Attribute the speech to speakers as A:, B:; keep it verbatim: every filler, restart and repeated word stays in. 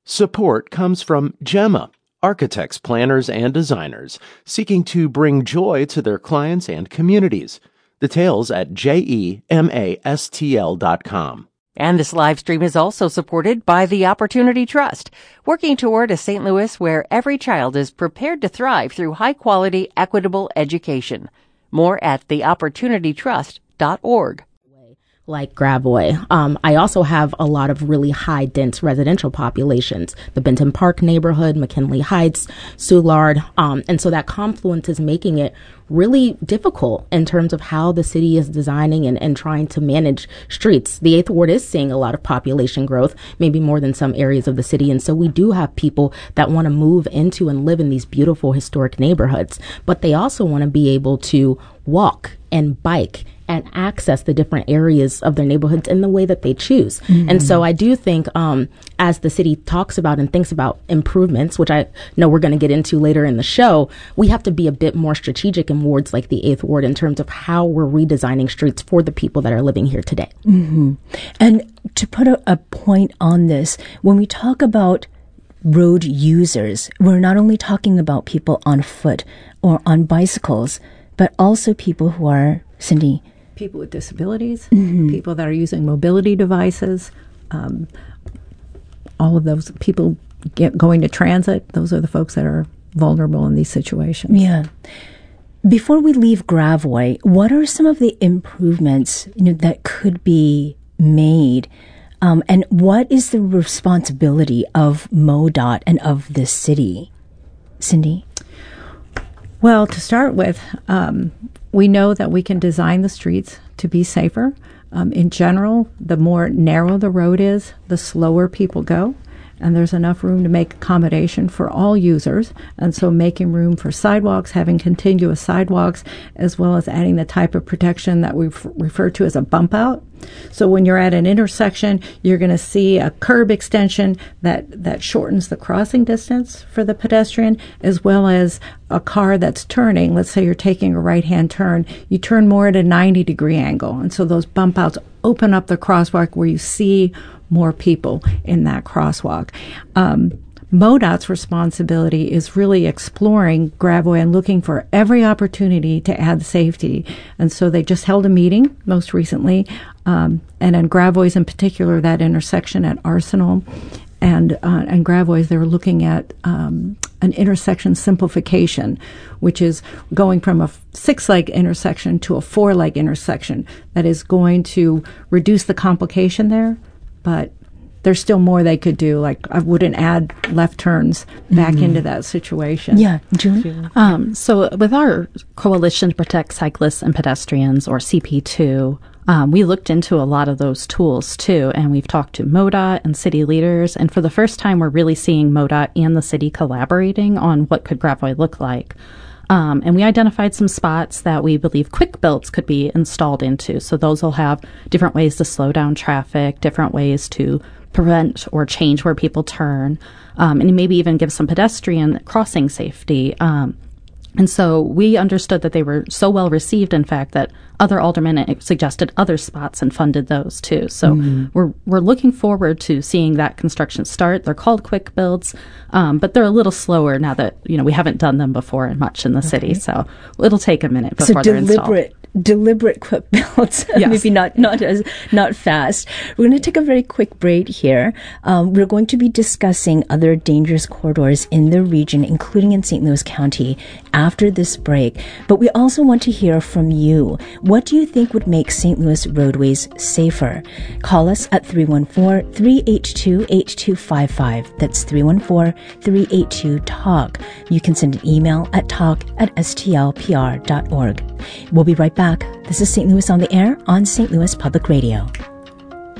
A: Support comes from Gemma, architects, planners, and designers seeking to bring joy to their clients and communities. Details at gemastl dot com.
B: And this live stream is also supported by the Opportunity Trust, working toward a Saint Louis where every child is prepared to thrive through high-quality, equitable education. More at the opportunity trust dot org.
C: Like Gravois. Um, I also have a lot of really high dense residential populations, the Benton Park neighborhood, McKinley Heights, Soulard. Um, and so that confluence is making it really difficult in terms of how the city is designing and, and trying to manage streets. The Eighth Ward is seeing a lot of population growth, maybe more than some areas of the city. And so we do have people that want to move into and live in these beautiful historic neighborhoods, but they also want to be able to walk and bike and access the different areas of their neighborhoods in the way that they choose. Mm-hmm. And so I do think um, as the city talks about and thinks about improvements, which I know we're going to get into later in the show, we have to be a bit more strategic in wards like the Eighth Ward in terms of how we're redesigning streets for the people that are living here today.
D: Mm-hmm. And to put a, a point on this, when we talk about road users, we're not only talking about people on foot or on bicycles, but also people who are, Cindy,
E: people with disabilities,
D: mm-hmm.
E: people that are using mobility devices, um, all of those people get, going to transit. Those are the folks that are vulnerable in these situations.
D: Yeah. Before we leave Gravois, what are some of the improvements, you know, that could be made? Um, and what is the responsibility of MoDOT and of the city? Cindy?
E: Well, to start with, um, we know that we can design the streets to be safer. Um, in general, the more narrow the road is, the slower people go. And there's enough room to make accommodation for all users. And so making room for sidewalks, having contiguous sidewalks, as well as adding the type of protection that we refer to as a bump out. So when you're at an intersection, you're going to see a curb extension that, that shortens the crossing distance for the pedestrian, as well as a car that's turning. Let's say you're taking a right-hand turn. You turn more at a ninety degree angle. And so those bump outs open up the crosswalk where you see more people in that crosswalk. Um, MoDOT's responsibility is really exploring Gravois and looking for every opportunity to add safety. And so they just held a meeting most recently, um, and in Gravois in particular, that intersection at Arsenal and uh, and Gravois, they were looking at um, an intersection simplification, which is going from a six-leg intersection to a four-leg intersection that is going to reduce the complication there. But there's still more they could do. Like I wouldn't add left turns back mm-hmm. into that situation.
D: Yeah, Julie?
F: Um, so with our Coalition to Protect Cyclists and Pedestrians, or C P two, um, we looked into a lot of those tools too, and we've talked to MoDOT and city leaders. And for the first time, we're really seeing MoDOT and the city collaborating on what could Gravois look like. Um, and we identified some spots that we believe quick builds could be installed into. So those will have different ways to slow down traffic, different ways to prevent or change where people turn, um, and maybe even give some pedestrian crossing safety. Um, and so we understood that they were so well received, in fact, that other aldermen suggested other spots and funded those too. So mm-hmm. we're we're looking forward to seeing that construction start. They're called quick builds, um, but they're a little slower now that, you know, we haven't done them before much in the okay. city. So it'll take a minute before
D: so
F: they're
D: deliberate.
F: installed.
D: Deliberate quick builds,
F: yes.
D: maybe not not as not fast. We're going to take a very quick break here. Um, we're going to be discussing other dangerous corridors in the region, including in Saint Louis County, after this break. But we also want to hear from you. What do you think would make Saint Louis roadways safer? Call us at three one four, three eight two, eight two five five. That's three one four, three eight two, talk. You can send an email at talk at s t l p r dot org. We'll be right back. This is Saint Louis on the Air on Saint Louis Public Radio.